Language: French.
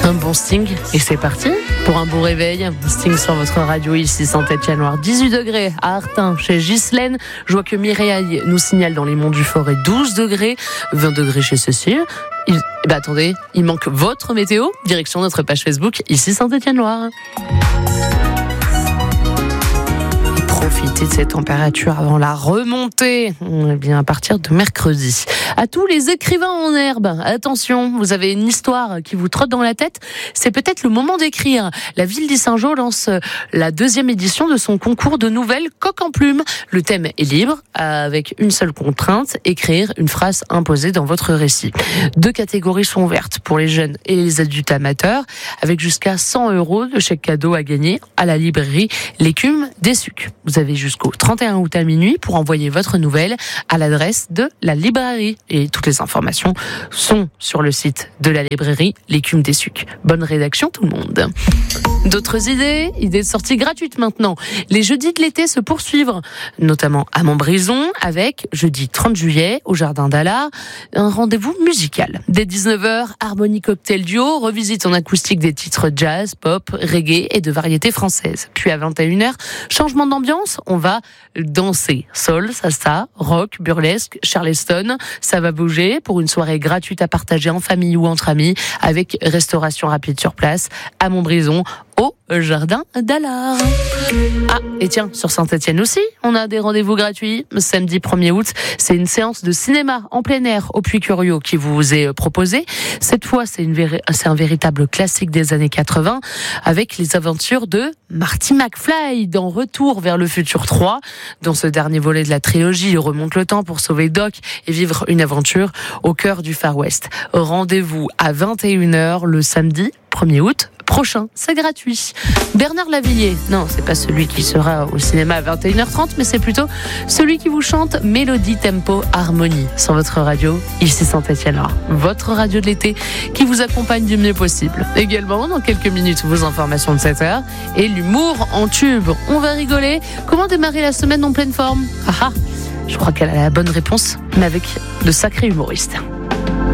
Un bon Sting et c'est parti pour un beau réveil. Sting sur votre radio ici Saint-Étienne-Loire. 18 degrés à Artin chez Ghislaine. Je vois que Mireille nous signale dans les monts du Forêt 12 degrés, 20 degrés chez Cécile. Attendez, il manque votre météo. Direction notre page Facebook ici Saint-Étienne-Loire. Profitez de ces températures avant la remontée, à partir de mercredi. À tous les écrivains en herbe, attention, vous avez une histoire qui vous trotte dans la tête, c'est peut-être le moment d'écrire. La ville d'Issingeaux lance la 2e édition de son concours de nouvelles Coq en plume. Le thème est libre, avec une seule contrainte, écrire une phrase imposée dans votre récit. 2 catégories sont ouvertes pour les jeunes et les adultes amateurs, avec jusqu'à 100 € de chèque cadeau à gagner à la librairie L'écume des Sucs. Vous avez jusqu'au 31 août à minuit pour envoyer votre nouvelle à l'adresse de la librairie. Et toutes les informations sont sur le site de la librairie L'écume des Sucs. Bonne rédaction tout le monde. D'autres idées de sorties gratuites maintenant. Les jeudis de l'été se poursuivent, notamment à Montbrison, avec jeudi 30 juillet au Jardin d'Allard, un rendez-vous musical. Dès 19h, Harmonie Cocktail Duo revisite en acoustique des titres jazz, pop, reggae et de variétés françaises. Puis à 21h, changement d'ambiance, on va danser. Soul, salsa, rock, burlesque, charleston, ça va bouger pour une soirée gratuite à partager en famille ou entre amis avec restauration rapide sur place à Montbrison au Jardin d'Allard. Et tiens, sur Saint-Étienne aussi, on a des rendez-vous gratuits. Samedi 1er août, c'est une séance de cinéma en plein air au Puy-Curieux qui vous est proposée. Cette fois, c'est un véritable classique des années 80 avec les aventures de Marty McFly dans Retour vers le futur 3. Dans ce dernier volet de la trilogie, il remonte le temps pour sauver Doc et vivre une aventure au cœur du Far West. Rendez-vous à 21h le samedi 1er août prochain, c'est gratuit. Bernard Lavilliers, non, c'est pas celui qui sera au cinéma à 21h30, mais c'est plutôt celui qui vous chante Mélodie, Tempo, Harmonie sur votre radio, ici Saint-Étienne-Loire. Votre radio de l'été qui vous accompagne du mieux possible. Également, dans quelques minutes, vos informations de 7h et l'humour en tube. On va rigoler. Comment démarrer la semaine en pleine forme ? Je crois qu'elle a la bonne réponse, mais avec de sacrés humoristes.